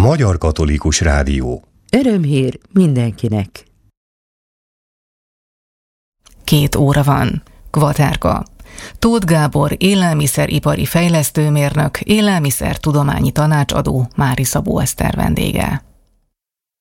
Magyar Katolikus Rádió. Örömhír mindenkinek. 2 óra van. Kvatárka. Tóth Gábor élelmiszeripari fejlesztőmérnök, élelmiszertudományi tanácsadó Mári Szabó Eszter vendége.